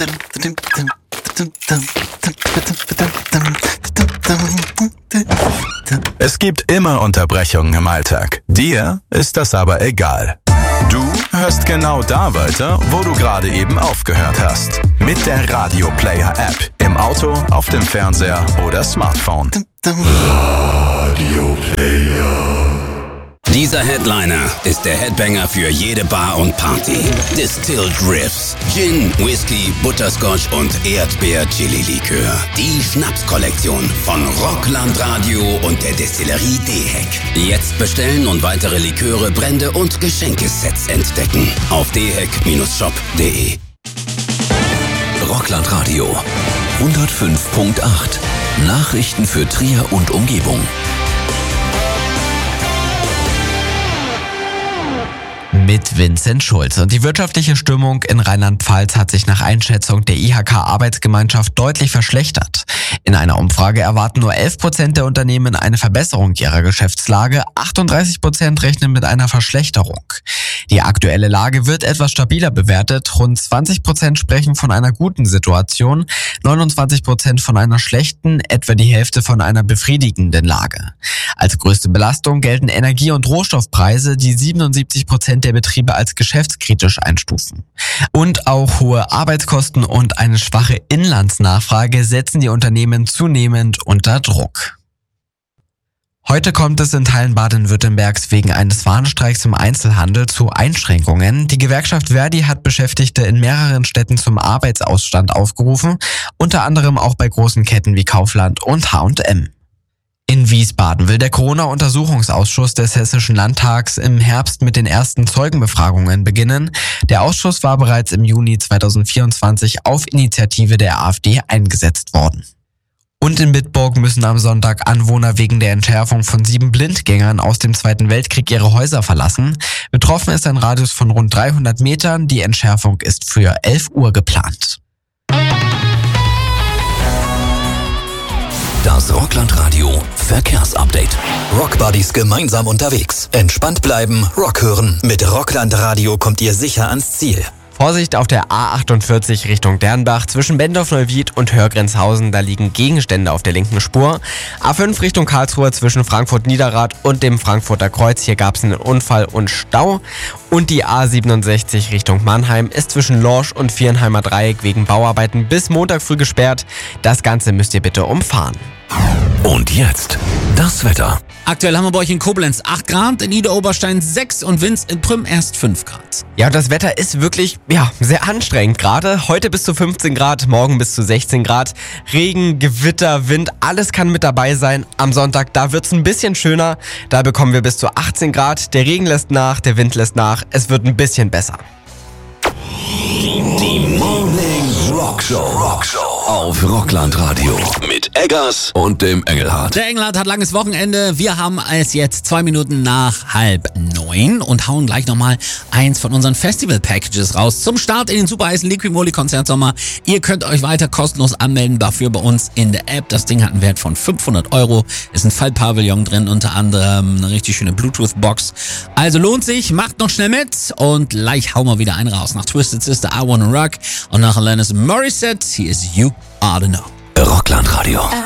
Es gibt immer Unterbrechungen im Alltag. Dir ist das aber egal. Du hörst genau da weiter, wo du gerade eben aufgehört hast. Mit der Radio Player App. Im Auto, auf dem Fernseher oder Smartphone. Radio Player. Dieser Headliner ist der Headbanger für jede Bar und Party. Distilled Riffs, Gin, Whisky, Butterscotch und Erdbeer-Chili-Likör. Die Schnapskollektion von Rockland Radio und der Destillerie Deheck. Jetzt bestellen und weitere Liköre, Brände und Geschenkesets entdecken. Auf deheck-shop.de. Rockland Radio 105.8. Nachrichten für Trier und Umgebung. Mit Vincent Schulz. Und die wirtschaftliche Stimmung in Rheinland-Pfalz hat sich nach Einschätzung der IHK-Arbeitsgemeinschaft deutlich verschlechtert. In einer Umfrage erwarten nur 11% der Unternehmen eine Verbesserung ihrer Geschäftslage, 38% rechnen mit einer Verschlechterung. Die aktuelle Lage wird etwas stabiler bewertet, rund 20% sprechen von einer guten Situation, 29% von einer schlechten, etwa die Hälfte von einer befriedigenden Lage. Als größte Belastung gelten Energie- und Rohstoffpreise, die 77% der Betriebe als geschäftskritisch einstufen. Und auch hohe Arbeitskosten und eine schwache Inlandsnachfrage setzen die Unternehmen zunehmend unter Druck. Heute kommt es in Teilen Baden-Württembergs wegen eines Warnstreiks im Einzelhandel zu Einschränkungen. Die Gewerkschaft Verdi hat Beschäftigte in mehreren Städten zum Arbeitsausstand aufgerufen, unter anderem auch bei großen Ketten wie Kaufland und H&M. In Wiesbaden will der Corona-Untersuchungsausschuss des Hessischen Landtags im Herbst mit den ersten Zeugenbefragungen beginnen. Der Ausschuss war bereits im Juni 2024 auf Initiative der AfD eingesetzt worden. Und in Bitburg müssen am Sonntag Anwohner wegen der Entschärfung von 7 Blindgängern aus dem Zweiten Weltkrieg ihre Häuser verlassen. Betroffen ist ein Radius von rund 300 Metern. Die Entschärfung ist für 11 Uhr geplant. Das Rockland Radio Verkehrsupdate. Rockbuddies gemeinsam unterwegs. Entspannt bleiben, Rock hören. Mit Rockland Radio kommt ihr sicher ans Ziel. Vorsicht auf der A48 Richtung Dernbach zwischen Bendorf-Neuwied und Hörgrenzhausen, da liegen Gegenstände auf der linken Spur. A5 Richtung Karlsruhe zwischen Frankfurt-Niederrad und dem Frankfurter Kreuz, hier gab es einen Unfall und Stau. Und die A67 Richtung Mannheim ist zwischen Lorsch und Viernheimer Dreieck wegen Bauarbeiten bis Montag früh gesperrt. Das Ganze müsst ihr bitte umfahren. Und jetzt das Wetter. Aktuell haben wir bei euch in Koblenz 8 Grad, in Niederoberstein 6 und Winz in Prüm erst 5 Grad. Ja, das Wetter ist wirklich, sehr anstrengend gerade. Heute bis zu 15 Grad, morgen bis zu 16 Grad. Regen, Gewitter, Wind, alles kann mit dabei sein. Am Sonntag, da wird's ein bisschen schöner. Da bekommen wir bis zu 18 Grad. Der Regen lässt nach, der Wind lässt nach. Es wird ein bisschen besser. Die Morning Rockshow auf Rockland Radio mit Eggers und dem Engelhardt. Der Engelhardt hat langes Wochenende. Wir haben es jetzt 2 Minuten nach 8:30 und hauen gleich nochmal eins von unseren Festival-Packages raus. Zum Start in den super heißen Liquimoli-Konzertsommer. Ihr könnt euch weiter kostenlos anmelden, dafür bei uns in der App. Das Ding hat einen Wert von 500 €. Ist ein Fallpavillon drin, unter anderem eine richtig schöne Bluetooth-Box. Also lohnt sich, macht noch schnell mit und gleich hauen wir wieder einen raus. Nach Twisted Sister, I Wanna Rock und nach Alanis Morissette, hier ist You Oughta Know. Rockland Radio.